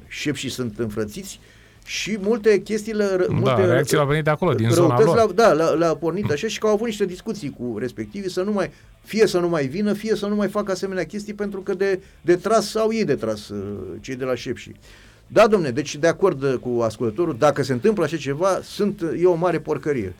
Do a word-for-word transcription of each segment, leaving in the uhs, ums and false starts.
șepșii sunt înfrățiți și multe chestiile... Da, multe reacțiile au venit de acolo, din zona lor. La, da, le-a le pornit așa și că au avut niște discuții cu respectivii să nu mai, fie să nu mai vină, fie să nu mai facă asemenea chestii pentru că de, de tras au ei de tras cei de la șepșii. Da, domne, deci de acord cu ascultătorul, dacă se întâmplă așa ceva, sunt, e o mare porcărie.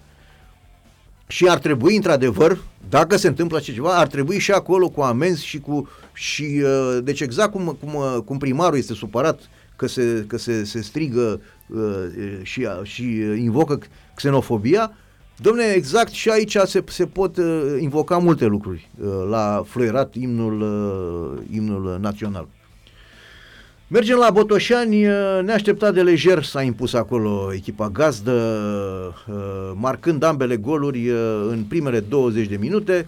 Și ar trebui, într-adevăr, dacă se întâmplă așa ceva, ar trebui și acolo cu amenzi și cu... Și, deci exact cum, cum, cum primarul este supărat că se, că se, se strigă uh, și, și invocă xenofobia, domne, exact și aici se, se pot uh, invoca multe lucruri uh, la fluierat imnul, uh, imnul național. Mergem la Botoșani, neașteptat de lejer s-a impus acolo echipa gazdă, marcând ambele goluri în primele douăzeci de minute,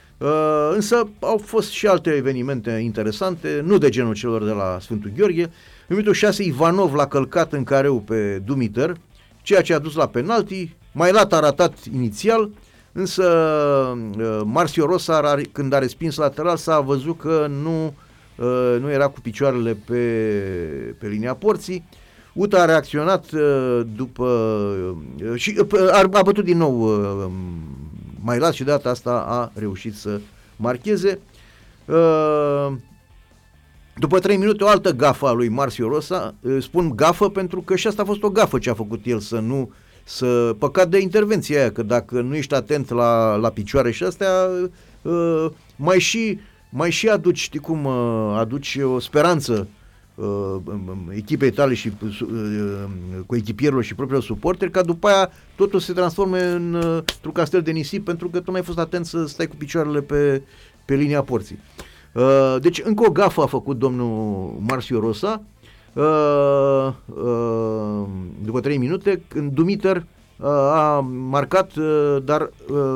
însă au fost și alte evenimente interesante, nu de genul celor de la Sfântul Gheorghe. În minutul șase, Ivanov l-a călcat în careu pe Dumităr, ceea ce a dus la penalti, Mailat a ratat inițial, însă Marcio Rosa, când a respins lateral, s-a văzut că nu... Uh, nu era cu picioarele pe, pe linia porții. U T A a reacționat uh, după uh, și uh, a, a bătut din nou uh, Mailat și de data asta a reușit să marcheze. Uh, după trei minute o altă gafă a lui Marcio Rosa, uh, spun gafă pentru că și asta a fost o gafă ce a făcut el, să nu să păcat de intervenția aia, că dacă nu ești atent la, la picioare și astea uh, mai și mai și aduci, știi cum, aduci o speranță uh, echipei tale și uh, cu echipierilor și propriilor suporteri, ca după aia totul se transforme în, uh, într-un castel de nisip pentru că tu n-ai fost atent să stai cu picioarele pe, pe linia porții. Uh, deci încă o gafă a făcut domnul Marcio Rosa uh, uh, după trei minute, când Dumităr a marcat, dar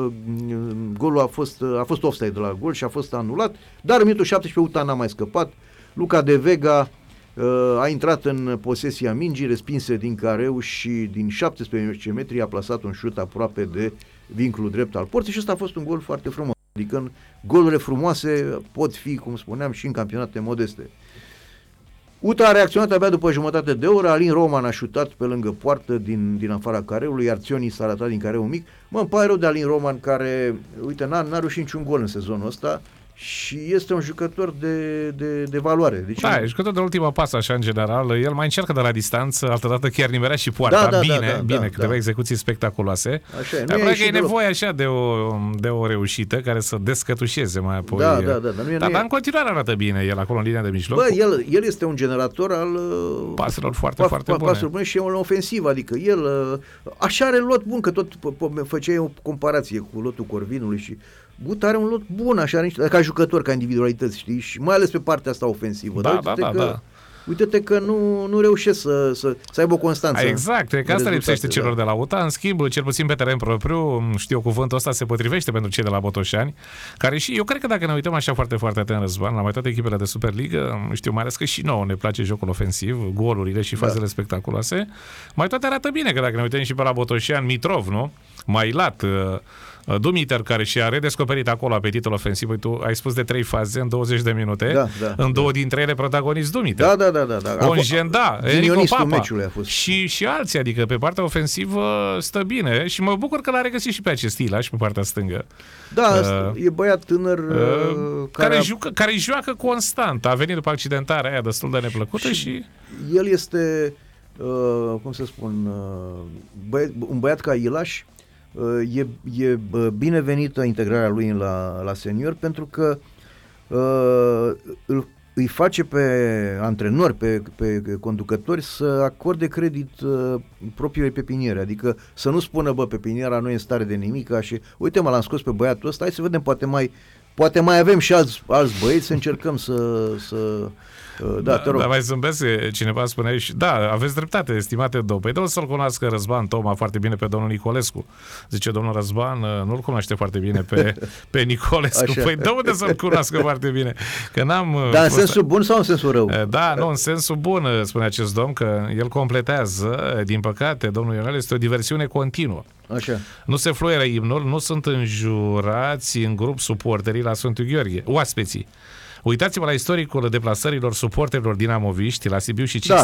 golul a fost, a fost offside de la gol și a fost anulat, dar în minutul șaptesprezece U T A n-a mai scăpat. Luca de Vega a intrat în posesia mingii, respinse din careu și din șaptesprezece metri a plasat un șut aproape de vincul drept al porții și ăsta a fost un gol foarte frumos. Adică golurile frumoase pot fi, cum spuneam, și în campionate modeste. U T A a reacționat abia după jumătate de oră, Alin Roman a șutat pe lângă poartă din, din afara careului, iar Ționi s-a arătat din careul mic. Mă, îmi pare rău de Alin Roman care, uite, n-a, n-a reușit niciun gol în sezonul ăsta și este un jucător de, de, de valoare. Deci da, un... e jucător de ultima pasă, așa, în general. El mai încearcă de la distanță, altădată chiar nimerea și poarta. Da, da, bine, da, da, bine, da, câteva da. execuții spectaculoase. Așa e. Dar e, că e nevoie așa de o, de o reușită care să descătușeze mai apoi. Da, da, da. Dar, nu e, dar, nu dar în continuare arată bine el acolo în linia de mijloc. Bă, el, el este un generator al paselor foarte, pa, foarte pa, bune. Paselor bune și e un ofensiv, adică el așa are lot bun, că tot făceai o comparație cu lotul Corvinului și Gut are un lot bun, așa, ca jucător, ca individualități, știi? Și mai ales pe partea asta ofensivă. Da, Dar da, da, că, da. uite-te că nu, nu reușește să, să, să aibă o constanță. Exact, cred că asta lipsește celor da. de la U T A. În schimb, cel puțin pe teren propriu, știu, cuvântul ăsta se potrivește pentru cei de la Botoșani, care și, eu cred că dacă ne uităm așa foarte, foarte atent, Răzvan, la mai toate echipele de Superligă, știu, mai ales că și nouă ne place jocul ofensiv, golurile și fazele da. spectaculoase, mai toate arată bine, că dacă ne uităm și pe la Botoșani, Mitrov, nu? Mailat, Dumităr, care și-a redescoperit acolo apetitul ofensiv. Tu ai spus de trei faze în douăzeci de minute, da, da, în două da. dintre ele protagonist Dumităr. Da, da, da, da, da. Ongenda, Enrico Papa a fost. Și, și alții, adică pe partea ofensivă stă bine și mă bucur că l-a regăsit și pe acest Ilaș pe partea stângă. Da, uh, e băiat tânăr uh, care, care, a... jucă, care joacă constant. A venit după accidentarea aia destul de neplăcută și... și... El este, uh, cum să spun, uh, băiat, un băiat ca Ilaș. E, e binevenită integrarea lui la, la senior pentru că uh, îl, îi face pe antrenori, pe, pe conducători să acorde credit uh, propriei pepiniere, adică să nu spună, bă, pepiniera nu e în stare de nimic și uite mă, l-am scos pe băiatul ăsta, hai să vedem, poate mai, poate mai avem și alți, alți băieți să încercăm să... să Da, da, te rog. Dar mai zâmbesc, cineva spunea și da, aveți dreptate, estimate două. Păi domnul să-l cunoască Răzvan Toma foarte bine pe domnul Nicolescu. Zice domnul Răzvan, nu-l cunoaște foarte bine pe, pe Nicolescu. Așa. Păi de unde să-l cunoască foarte bine? Că n-am... Dar în fost... sensul bun sau în sensul rău? Da, nu, în sensul bun, spune acest domn, că el completează, din păcate, domnul Ionel, este o diversiune continuă. Așa. Nu se fluieră imnul, nu sunt înjurați în grup suporterii la Sfântul Gheorghe, oaspeții. Uitați-vă la istoricul deplasărilor suporterilor dinamoviști la Sibiu și Cix. Da.